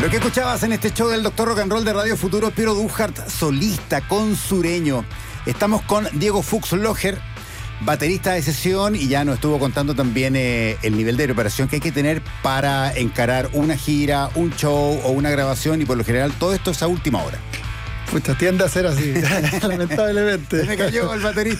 Lo que escuchabas en este show del Doctor Rock and Roll de Radio Futuro, Piero Duhart, solista con Sureño. Estamos con Diego Fuchslocher, baterista de sesión, y ya nos estuvo contando también el nivel de preparación que hay que tener para encarar una gira, un show o una grabación, y por lo general todo esto es a última hora. Pucha, tiende a ser así, lamentablemente. Se me cayó el baterista.